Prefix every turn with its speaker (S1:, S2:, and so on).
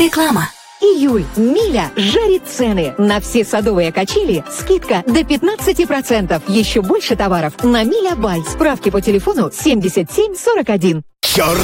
S1: Реклама.
S2: Июль. Миля жарит цены. На все садовые качели скидка до 15%. Еще больше товаров на Миля Бай. Справки по телефону 7741.
S3: Черт!